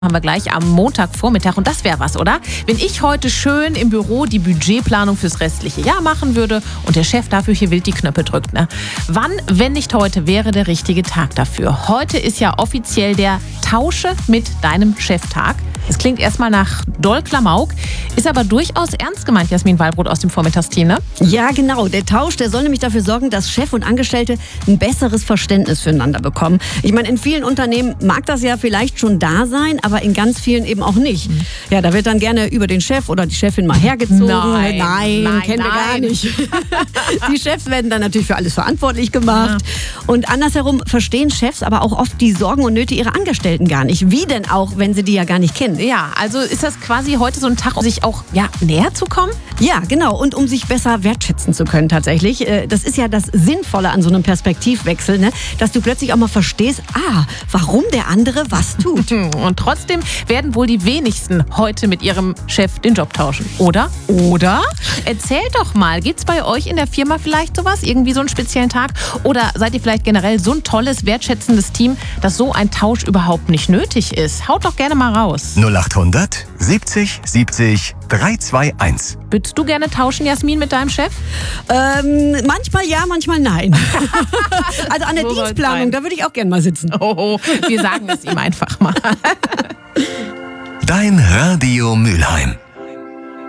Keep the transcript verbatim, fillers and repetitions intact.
Haben wir gleich am Montagvormittag. Und das wäre was, oder? Wenn ich heute schön im Büro die Budgetplanung fürs restliche Jahr machen würde und der Chef dafür hier wild die Knöpfe drückt. Ne? Wann, wenn nicht heute, wäre der richtige Tag dafür? Heute ist ja offiziell der Tausche mit deinem Cheftag. Es klingt erstmal nach doll Klamauk, ist aber durchaus ernst gemeint, Jasmin Wallbrot aus dem Vormittagsteam, ne? Ja, genau. Der Tausch, der soll nämlich dafür sorgen, dass Chef und Angestellte ein besseres Verständnis füreinander bekommen. Ich meine, in vielen Unternehmen mag das ja vielleicht schon da sein, aber in ganz vielen eben auch nicht. Mhm. Ja, da wird dann gerne über den Chef oder die Chefin mal hergezogen. Nein, nein, nein kennen wir nein. gar nicht. Die Chefs werden dann natürlich für alles verantwortlich gemacht. Ja. Und andersherum verstehen Chefs aber auch oft die Sorgen und Nöte ihrer Angestellten gar nicht. Wie denn auch, wenn sie die ja gar nicht kennen? Ja, also ist das quasi heute so ein Tag, um sich auch ja, näher zu kommen? Ja, genau. Und um sich besser wertschätzen zu können tatsächlich. Das ist ja das Sinnvolle an so einem Perspektivwechsel, ne? Dass du plötzlich auch mal verstehst, ah, warum der andere was tut. Und trotzdem werden wohl die wenigsten heute mit ihrem Chef den Job tauschen. Oder? Oder? Erzählt doch mal, gibt's bei euch in der Firma vielleicht sowas? Irgendwie so einen speziellen Tag? Oder seid ihr vielleicht generell so ein tolles, wertschätzendes Team, dass so ein Tausch überhaupt nicht nötig ist? Haut doch gerne mal raus. null acht hundert siebzig siebzig drei zwei eins. Würdest du gerne tauschen, Jasmin, mit deinem Chef? Ähm, manchmal ja, manchmal nein. Also an der So soll's Dienstplanung, sein. da würde ich auch gerne mal sitzen. Oh, wir sagen es ihm einfach mal. Dein Radio Mülheim.